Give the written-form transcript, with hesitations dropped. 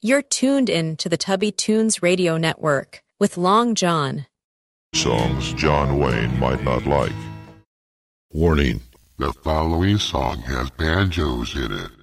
You're tuned in to the Tubby Tunes Radio Network with Long John. Songs John Wayne might not like. Warning, the following song has banjos in it.